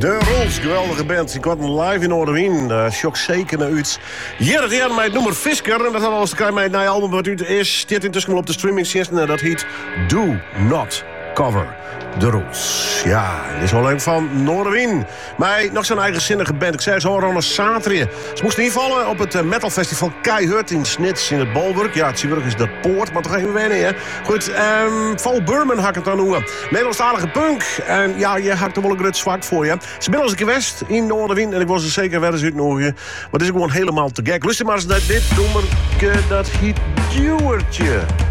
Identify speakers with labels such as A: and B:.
A: De Rules, geweldige band. Ik was live in Oorwien. Shock zeker naar uit. Hier het jaar met nummer Fisker. En dat had alles te krijgen met het nieuwe album wat uit is. Dit intussen op de streaming en dat heet Do Not Cover The Rules. Ja, dit is alleen van Noorwien. Maar nog zo'n eigenzinnige band. Ik zei zo al een zaterdag. Ze moesten invallen op het metalfestival Keihurt in Snits in het Bolburg. Ja, het Zieburg is dat poort, maar toch even wennen, hè. Goed, Val Burman hak het dan hoe. Nederlandstalige punk. En ja, je hakt er wel een groot zwak voor je. Ze ben als ik west in Noorwien en ik was er zeker wel eens uit Noorwegen. Maar het is gewoon helemaal te gek. Luister maar eens naar dit nummer. Dat heet Duwertje.